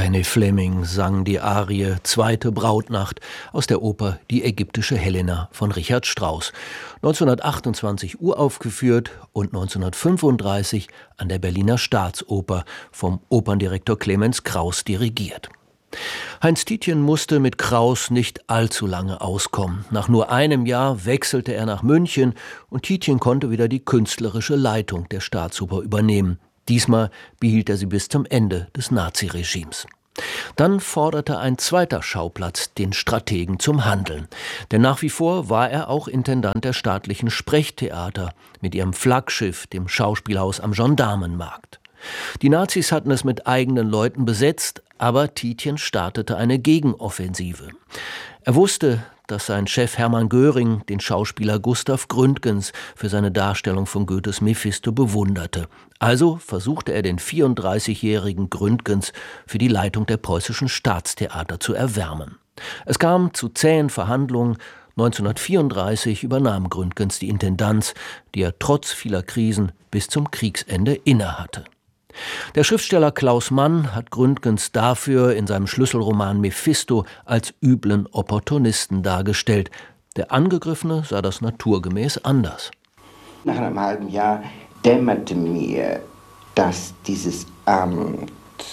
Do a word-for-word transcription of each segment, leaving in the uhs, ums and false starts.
René Fleming sang die Arie »Zweite Brautnacht« aus der Oper »Die ägyptische Helena« von Richard Strauss. neunzehnhundertachtundzwanzig uraufgeführt und neunzehnhundertfünfunddreißig an der Berliner Staatsoper vom Operndirektor Clemens Krauss dirigiert. Heinz Tietjen musste mit Krauss nicht allzu lange auskommen. Nach nur einem Jahr wechselte er nach München und Tietjen konnte wieder die künstlerische Leitung der Staatsoper übernehmen. Diesmal behielt er sie bis zum Ende des Naziregimes. Dann forderte ein zweiter Schauplatz den Strategen zum Handeln. Denn nach wie vor war er auch Intendant der staatlichen Sprechtheater mit ihrem Flaggschiff, dem Schauspielhaus am Gendarmenmarkt. Die Nazis hatten es mit eigenen Leuten besetzt, aber Tietjen startete eine Gegenoffensive. Er wusste, dass sein Chef Hermann Göring den Schauspieler Gustav Gründgens für seine Darstellung von Goethes Mephisto bewunderte. Also versuchte er, den vierunddreißigjährigen Gründgens für die Leitung der preußischen Staatstheater zu erwärmen. Es kam zu zähen Verhandlungen. neunzehnhundertvierunddreißig übernahm Gründgens die Intendanz, die er trotz vieler Krisen bis zum Kriegsende innehatte. Der Schriftsteller Klaus Mann hat Gründgens dafür in seinem Schlüsselroman Mephisto als üblen Opportunisten dargestellt. Der Angegriffene sah das naturgemäß anders. Nach einem halben Jahr dämmerte mir, dass dieses Amt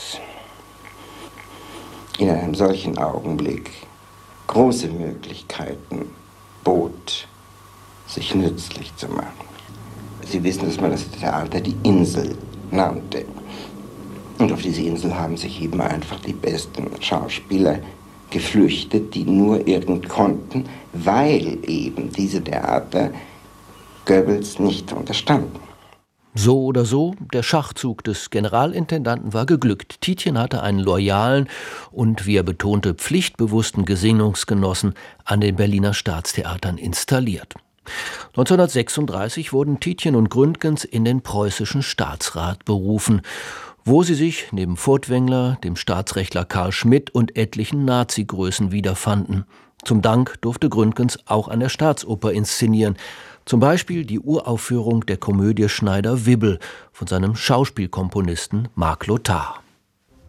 in einem solchen Augenblick große Möglichkeiten bot, sich nützlich zu machen. Sie wissen, dass man das Theater die Insel nannte. Und auf diese Insel haben sich eben einfach die besten Schauspieler geflüchtet, die nur irgend konnten, weil eben diese Theater Goebbels nicht unterstanden. So oder so, der Schachzug des Generalintendanten war geglückt. Tietjen hatte einen loyalen und, wie er betonte, pflichtbewussten Gesinnungsgenossen an den Berliner Staatstheatern installiert. neunzehnhundertsechsunddreißig wurden Tietjen und Gründgens in den preußischen Staatsrat berufen, wo sie sich neben Furtwängler, dem Staatsrechtler Karl Schmidt und etlichen Nazi-Größen wiederfanden. Zum Dank durfte Gründgens auch an der Staatsoper inszenieren, zum Beispiel die Uraufführung der Komödie Schneider-Wibbel von seinem Schauspielkomponisten Marc Lothar.